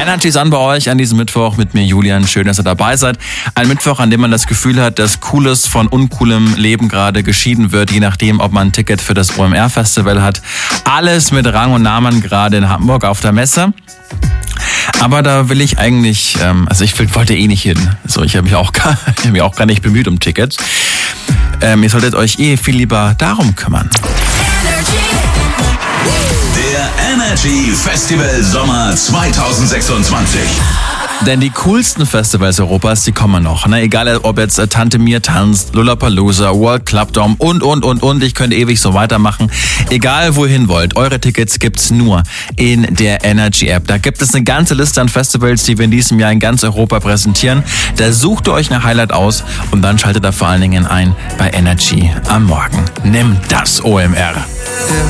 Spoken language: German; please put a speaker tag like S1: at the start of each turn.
S1: Energy ist an bei euch an diesem Mittwoch mit mir, Julian. Schön, dass ihr dabei seid. Ein Mittwoch, an dem man das Gefühl hat, dass Cooles von uncoolem Leben gerade geschieden wird, je nachdem, ob man ein Ticket für das OMR-Festival hat. Alles mit Rang und Namen gerade in Hamburg auf der Messe. Aber da will ich eigentlich, ich wollte eh nicht hin. So, ich habe mich auch gar nicht bemüht um Tickets. Ihr solltet euch viel lieber darum kümmern.
S2: Der Energy Festival Sommer 2026.
S1: Denn die coolsten Festivals Europas, die kommen noch. Ne? Egal, ob jetzt Tante Mir tanzt, Lollapalooza, World Club Dome und. Ich könnte ewig so weitermachen. Egal, wohin wollt. Eure Tickets gibt's nur in der Energy App. Da gibt es eine ganze Liste an Festivals, die wir in diesem Jahr in ganz Europa präsentieren. Da sucht ihr euch ein Highlight aus und dann schaltet ihr vor allen Dingen ein bei Energy am Morgen. Nimm das OMR.